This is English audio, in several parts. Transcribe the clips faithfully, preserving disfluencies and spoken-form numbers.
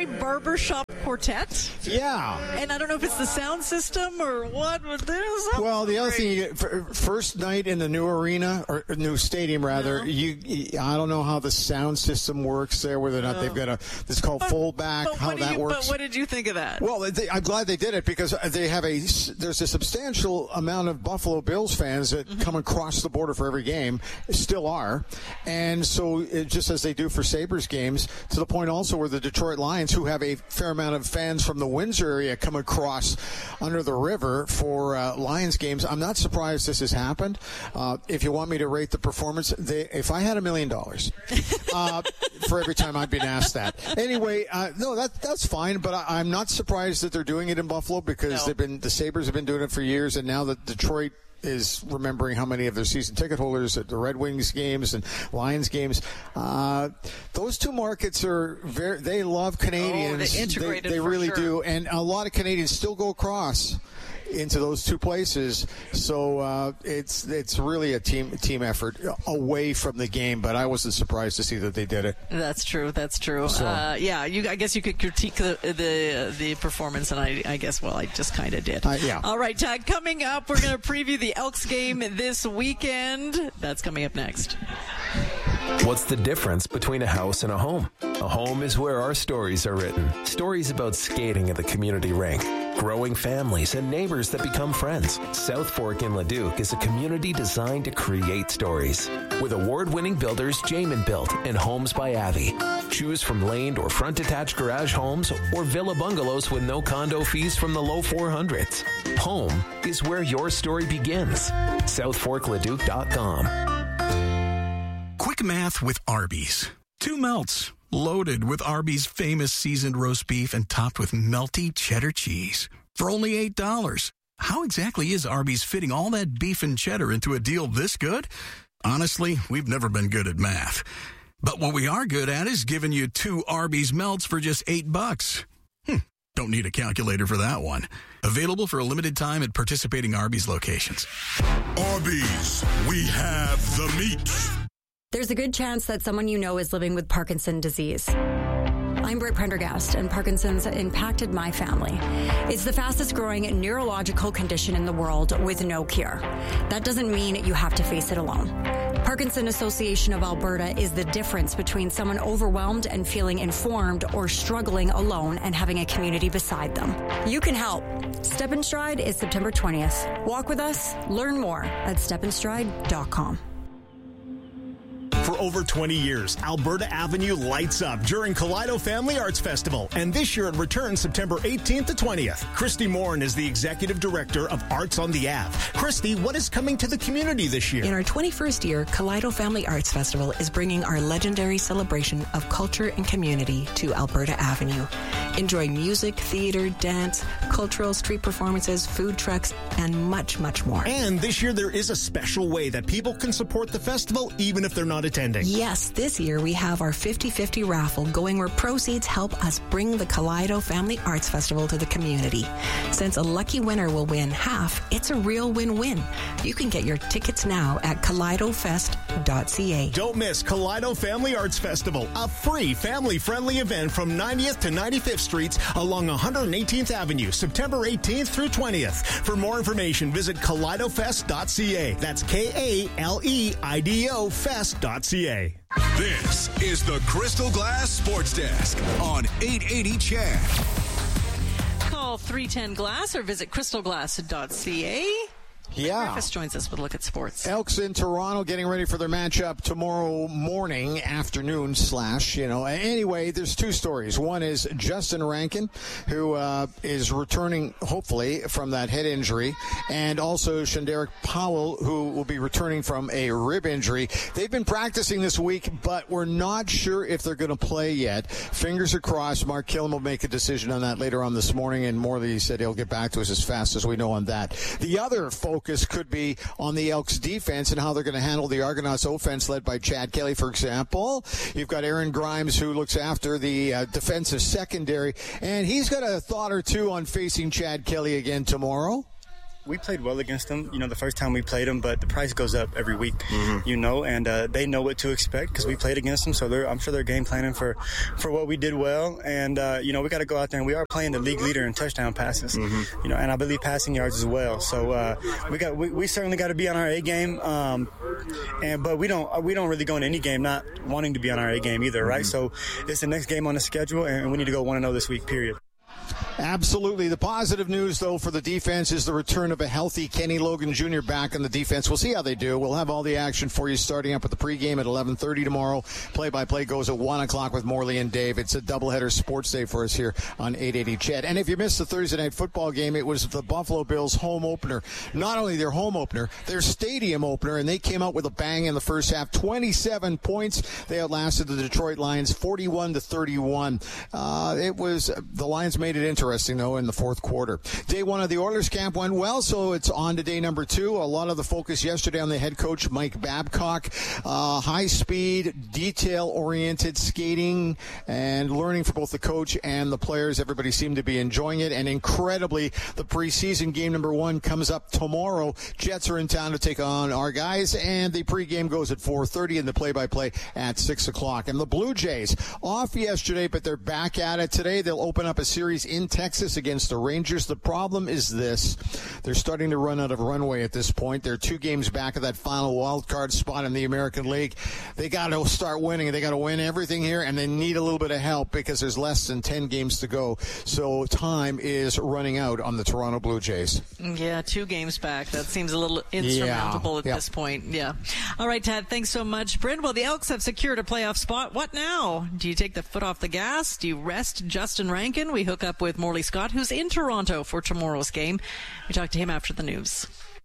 very barbershop quartet. Yeah. And I don't know if it's the sound system or what. But there's well, the other thing, you, first night in the new arena, or new stadium rather, no. you, you I don't know how the sound system works there, whether or not no. they've got a, it's called full back, how that you, works. But what did you think of that? Well, they, I'm glad they did it because they have a, there's a substantial amount of Buffalo Bills fans that mm-hmm. come across the border for every game, still are. And so it, just as they do for Sabres games, to the point also where the Detroit Lions, who have a fair amount of fans from the Windsor area, come across under the river for uh, Lions games. I'm not surprised this has happened. Uh, if you want me to rate the performance, they, if I had a million dollars uh, for every time I've been asked that. Anyway, uh, no, that that's fine, but I, I'm not surprised that they're doing it in Buffalo because no. they've been the Sabres have been doing it for years, and now that Detroit is remembering how many of their season ticket holders at the Red Wings games and Lions games. Uh, those two markets are very, they love Canadians. Oh, they integrated They, they for really sure. do. And a lot of Canadians still go across into those two places. So uh, it's it's really a team team effort away from the game, but I wasn't surprised to see that they did it. That's true. That's true. So, uh, yeah, you, I guess you could critique the the, the performance, and I, I guess, well, I just kind of did. Uh, yeah. All right, Tag, coming up, we're going to preview the Elks game this weekend. That's coming up next. What's the difference between a house and a home? A home is where our stories are written. Stories about skating at the community rink, growing families, and neighbors that become friends. South Fork in Leduc is a community designed to create stories. With award-winning builders Jamin Built and Homes by Avi. Choose from laned or front-attached garage homes or villa bungalows with no condo fees from the low four hundreds. Home is where your story begins. south fork leduc dot com. Quick math with Arby's. Two melts, loaded with Arby's famous seasoned roast beef and topped with melty cheddar cheese. For only eight dollars. How exactly is Arby's fitting all that beef and cheddar into a deal this good? Honestly, we've never been good at math. But what we are good at is giving you two Arby's melts for just eight bucks. Hmm, don't need a calculator for that one. Available for a limited time at participating Arby's locations. Arby's, we have the meat. There's a good chance that someone you know is living with Parkinson's disease. I'm Britt Prendergast, and Parkinson's impacted my family. It's the fastest growing neurological condition in the world with no cure. That doesn't mean you have to face it alone. Parkinson Association of Alberta is the difference between someone overwhelmed and feeling informed or struggling alone and having a community beside them. You can help. Step in Stride is September twentieth. Walk with us. Learn more at step in stride dot com. For over twenty years, Alberta Avenue lights up during Kaleido Family Arts Festival, and this year it returns September eighteenth to twentieth. Christy Morin is the Executive Director of Arts on the Ave. Christy, what is coming to the community this year? In our twenty-first year, Kaleido Family Arts Festival is bringing our legendary celebration of culture and community to Alberta Avenue. Enjoy music, theater, dance, cultural street performances, food trucks, and much, much more. And this year there is a special way that people can support the festival even if they're not attending. Yes, this year we have our fifty-fifty raffle going where proceeds help us bring the Kaleido Family Arts Festival to the community. Since a lucky winner will win half, it's a real win-win. You can get your tickets now at kaleido fest dot c a. Don't miss Kaleido Family Arts Festival, a free family-friendly event from ninetieth to ninety-fifth Streets along one hundred eighteenth Avenue, September eighteenth through twentieth. For more information, visit kaleido fest dot c a. That's K A L E I D O fest dot c a. This is the Crystal Glass Sports Desk on eight eighty C H A D. Call three ten glass or visit crystal glass dot c a. Yeah. Griffiths joins us with a look at sports. Elks in Toronto getting ready for their matchup tomorrow morning, afternoon slash, you know. Anyway, there's two stories. One is Justin Rankin, who uh, is returning, hopefully, from that head injury, and also Shanderick Powell, who will be returning from a rib injury. They've been practicing this week, but we're not sure if they're going to play yet. Fingers are crossed. Mark Killam will make a decision on that later on this morning, and Morley said he'll get back to us as fast as we know on that. The other focus could be on the Elks defense and how they're going to handle the Argonauts offense led by Chad Kelly, for example. You've got Aaron Grimes, who looks after the uh, defensive secondary, and he's got a thought or two on facing Chad Kelly again tomorrow. we played well against them, you know, the first time we played them, but the price goes up every week, mm-hmm. you know, and uh, they know what to expect because we played against them, so they're, I'm sure they're game planning for, for what we did well, and, uh, you know, we got to go out there, and we are playing the league leader in touchdown passes, mm-hmm. you know, and I believe passing yards as well, so uh, we got we, we certainly got to be on our A game, um, and but we don't we don't really go into any game not wanting to be on our A game either, right? Mm-hmm. So it's the next game on the schedule, and we need to go one and oh this week, period. Absolutely. The positive news, though, for the defense is the return of a healthy Kenny Logan Junior back on the defense. We'll see how they do. We'll have all the action for you starting up with the pregame at eleven thirty tomorrow. Play-by-play goes at one o'clock with Morley and Dave. It's a doubleheader sports day for us here on eight eighty C H E D. And if you missed the Thursday night football game, it was the Buffalo Bills home opener. Not only their home opener, their stadium opener, and they came out with a bang in the first half. twenty-seven points. They outlasted the Detroit Lions forty-one to thirty-one. Uh, it was, the Lions made it interesting. Interesting, though, in the fourth quarter. Day one of the Oilers camp went well, so it's on to day number two. A lot of the focus yesterday on the head coach, Mike Babcock. Uh, high-speed, detail-oriented skating and learning for both the coach and the players. Everybody seemed to be enjoying it, and incredibly, the preseason game number one comes up tomorrow. Jets are in town to take on our guys, and the pregame goes at four thirty and the play-by-play at six o'clock. And the Blue Jays, off yesterday, but they're back at it today. They'll open up a series in Texas against the Rangers. The problem is this. They're starting to run out of runway at this point. They're two games back of that final wild card spot in the American League. They got to start winning. They got to win everything here, and they need a little bit of help because there's less than ten games to go. So time is running out on the Toronto Blue Jays. Yeah, two games back. That seems a little insurmountable yeah. at yep. this point. Yeah. All right, Tad, thanks so much. Bryn, well, the Elks have secured a playoff spot. What now? Do you take the foot off the gas? Do you rest Justin Rankin? We hook up with Morley Scott, who's in Toronto for tomorrow's game. We talk to him after the news.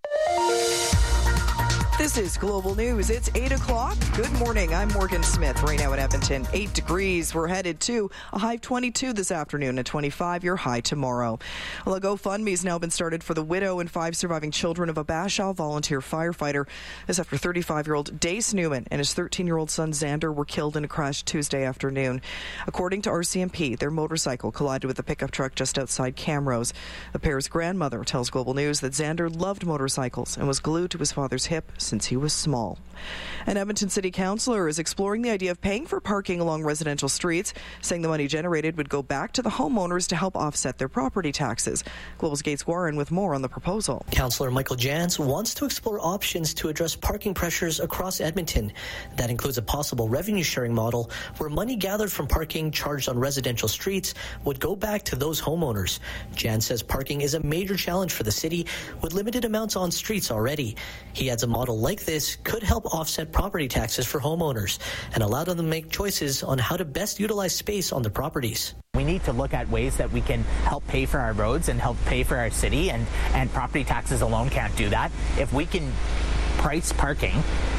This is Global News. It's eight o'clock. Good morning. I'm Morgan Smith. Right now in Edmonton, eight degrees. We're headed to a high of twenty-two this afternoon and twenty-five your high tomorrow. Well, a GoFundMe has now been started for the widow and five surviving children of a Bashaw volunteer firefighter. This after thirty-five-year-old Dace Newman and his thirteen-year-old son Xander were killed in a crash Tuesday afternoon. According to R C M P, their motorcycle collided with a pickup truck just outside Camrose. The pair's grandmother tells Global News that Xander loved motorcycles and was glued to his father's hip since he was small. An Edmonton City Councillor is exploring the idea of paying for parking along residential streets, saying the money generated would go back to the homeowners to help offset their property taxes. Global's Gates Warren with more on the proposal. Councillor Michael Jans wants to explore options to address parking pressures across Edmonton. That includes a possible revenue sharing model where money gathered from parking charged on residential streets would go back to those homeowners. Jans says parking is a major challenge for the city with limited amounts on streets already. He adds a model like this could help offset property taxes for homeowners and allow them to make choices on how to best utilize space on their properties. We need to look at ways that we can help pay for our roads and help pay for our city, and, and property taxes alone can't do that. If we can price parking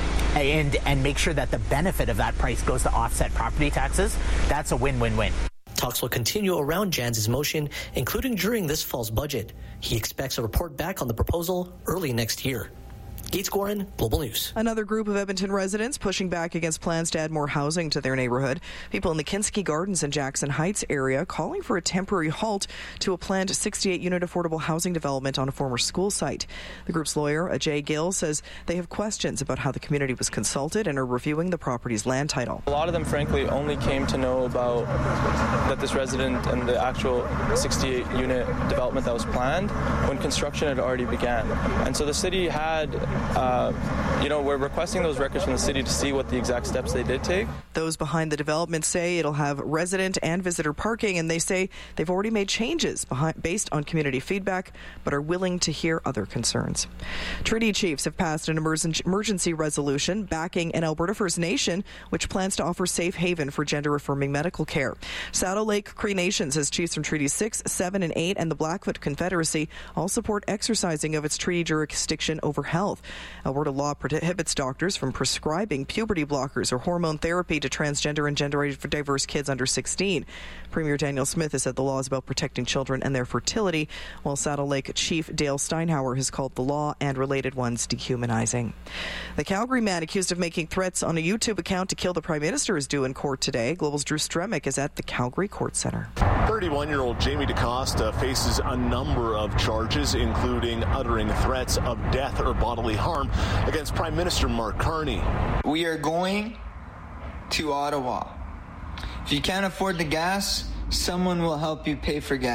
and, and make sure that the benefit of that price goes to offset property taxes, that's a win-win-win. Talks will continue around Jans' motion, including during this fall's budget. He expects a report back on the proposal early next year. Gates Gorin, Global News. Another group of Edmonton residents pushing back against plans to add more housing to their neighborhood. People in the Kinski Gardens and Jackson Heights area calling for a temporary halt to a planned sixty-eight unit affordable housing development on a former school site. The group's lawyer, Ajay Gill, says they have questions about how the community was consulted and are reviewing the property's land title. A lot of them, frankly, only came to know about that this resident and the actual sixty-eight unit development that was planned when construction had already began. And so the city had Uh, you know, we're requesting those records from the city to see what the exact steps they did take. Those behind the development say it'll have resident and visitor parking, and they say they've already made changes behind, based on community feedback, but are willing to hear other concerns. Treaty chiefs have passed an emergency resolution backing an Alberta First Nation, which plans to offer safe haven for gender-affirming medical care. Saddle Lake Cree Nation says chiefs from Treaty six, seven, and eight and the Blackfoot Confederacy all support exercising of its treaty jurisdiction over health. Alberta law prohibits doctors from prescribing puberty blockers or hormone therapy to transgender and gender-diverse kids under sixteen. Premier Daniel Smith has said the law is about protecting children and their fertility, while Saddle Lake Chief Dale Steinhauer has called the law and related ones dehumanizing. The Calgary man accused of making threats on a YouTube account to kill the Prime Minister is due in court today. Global's Drew Stremick is at the Calgary Court Centre. thirty-one-year-old Jamie DaCosta faces a number of charges, including uttering threats of death or bodily harm against Prime Minister Mark Carney. We are going to Ottawa. If you can't afford the gas, someone will help you pay for gas.